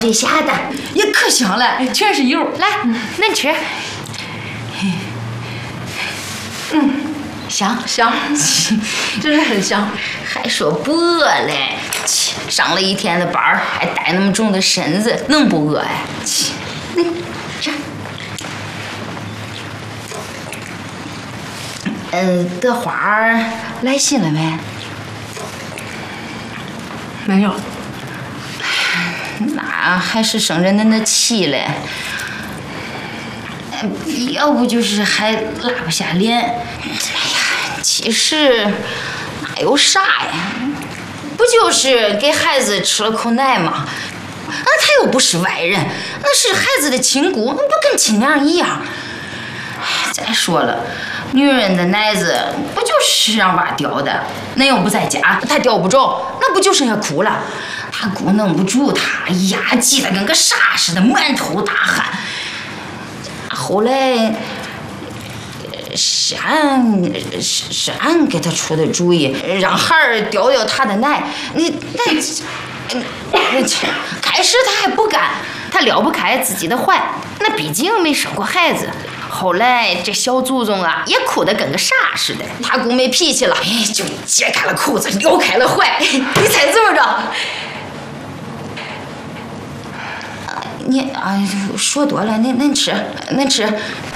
这下蛋也可香了，全是油。来，恁吃。香香，真是很香。 还说不饿嘞？切，上了一天的班儿，还带那么重的身子，能不饿呀？切，你这。德花儿来信了没？ 没有。 那还是生着恁的气嘞。要不就是还拉不下脸。哎呀，其实哪有啥呀？不就是给孩子吃了口奶吗？他又不是外人，那是孩子的亲姑，那不跟亲娘一样？再说了，女人的奶子不就是让娃叼的？恁又不在家，她叼不着，那不就剩下哭了？他姑弄不住他，哎呀，急得跟个啥似的，满头大汗。后来是俺给他出的主意，让孩儿叼叼他的奶。开始他还不干，他撩不开自己的怀，那毕竟没生过孩子。后来这小祖宗啊，也哭得跟个啥似的。他姑没脾气了，就解开了裤子，撩开了怀。你猜怎么着？你啊，说多了，恁吃，